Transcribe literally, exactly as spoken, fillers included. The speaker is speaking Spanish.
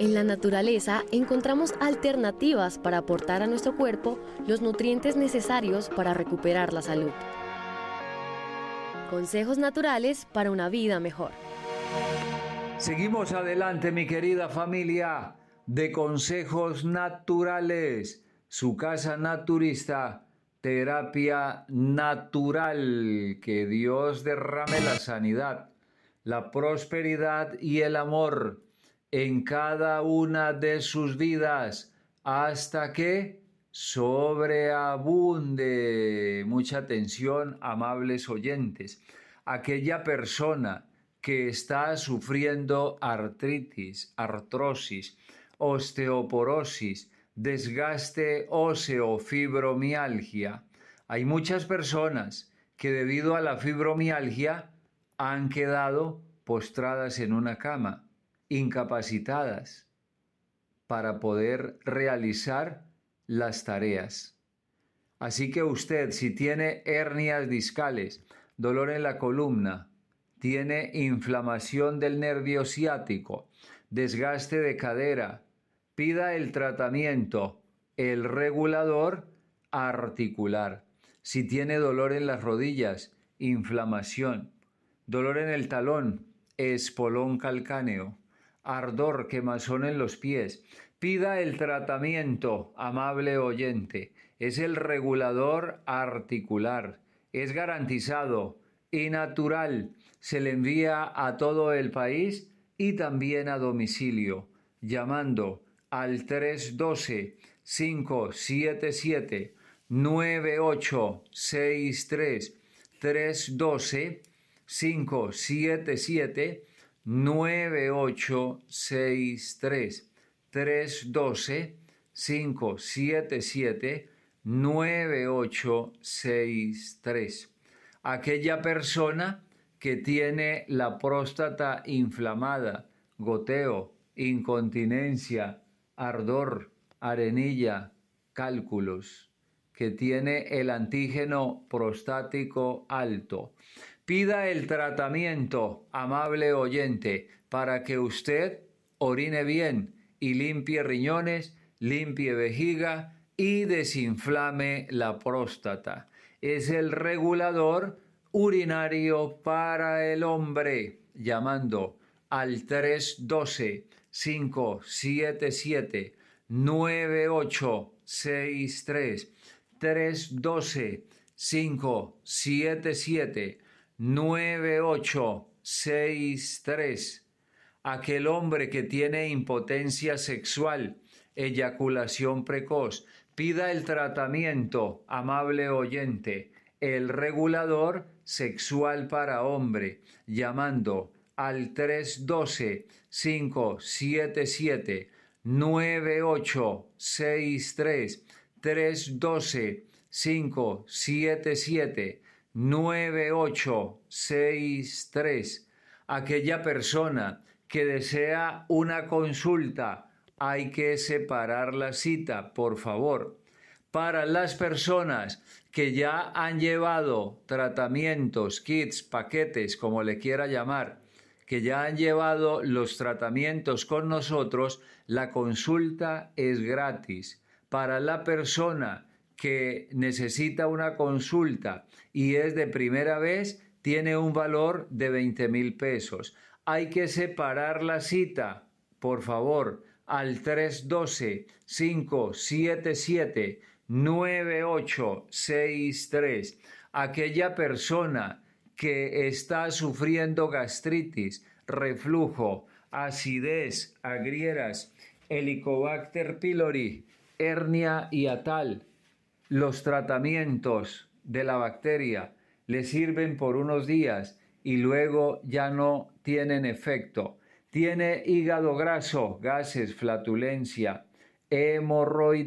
En la naturaleza encontramos alternativas para aportar a nuestro cuerpo los nutrientes necesarios para recuperar la salud. Consejos naturales para una vida mejor. Seguimos adelante, mi querida familia de Consejos Naturales, su casa naturista, terapia natural. Que Dios derrame la sanidad, la prosperidad y el amor en cada una de sus vidas hasta que sobreabunde. Mucha atención, amables oyentes. Aquella persona que está sufriendo artritis, artrosis, osteoporosis, desgaste óseo, fibromialgia. Hay muchas personas que debido a la fibromialgia han quedado postradas en una cama, incapacitadas para poder realizar las tareas. Así que usted, si tiene hernias discales, dolor en la columna, tiene inflamación del nervio ciático, desgaste de cadera, pida el tratamiento, el regulador articular. Si tiene dolor en las rodillas, inflamación, dolor en el talón, espolón calcáneo, ardor, quemazón en los pies, pida el tratamiento, amable oyente. Es el regulador articular, es garantizado y natural. Se le envía a todo el país y también a domicilio, llamando al tres uno dos, cinco siete siete, nueve ocho seis tres, tres uno dos, cinco siete siete, nueve ocho seis tres, tres uno dos, cinco siete siete, nueve ocho seis tres. Aquella persona que tiene la próstata inflamada, goteo, incontinencia, ardor, arenilla, cálculos, que tiene el antígeno prostático alto. Pida el tratamiento, amable oyente, para que usted orine bien y limpie riñones, limpie vejiga y desinflame la próstata. Es el regulador urinario para el hombre, llamando al tres uno dos, cinco siete siete, nueve ocho seis tres, tres uno dos, cinco siete siete, nueve ocho seis tres. Aquel hombre que tiene impotencia sexual, eyaculación precoz, pida el tratamiento, amable oyente, el regulador sexual para hombre, llamando al tres uno dos, cinco siete siete, nueve ocho seis tres, tres uno dos, cinco siete siete, nueve ocho seis tres. Aquella persona que desea una consulta, hay que separar la cita, por favor. Para las personas que ya han llevado tratamientos, kits, paquetes, como le quiera llamar, que ya han llevado los tratamientos con nosotros, la consulta es gratis. Para la persona que necesita una consulta y es de primera vez, tiene un valor de veinte mil pesos. Hay que separar la cita, por favor, al tres uno dos, cinco siete siete, nueve ocho seis tres. Aquella persona que está sufriendo gastritis, reflujo, acidez, agrieras, Helicobacter pylori, hernia hiatal. Los tratamientos de la bacteria le sirven por unos días y luego ya no tienen efecto. Tiene hígado graso, gases, flatulencia, hemorroides.